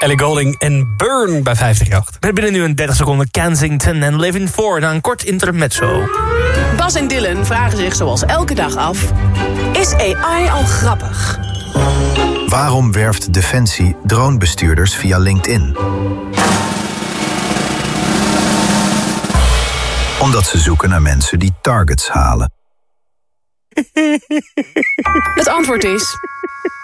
Ellie Goulding en Burn bij 538. Met binnen nu een 30 seconden Kensington en Living For na een kort intermezzo. Bas en Dylan vragen zich zoals elke dag af: is AI al grappig? Waarom werft Defensie dronebestuurders via LinkedIn? Omdat ze zoeken naar mensen die targets halen. Het antwoord is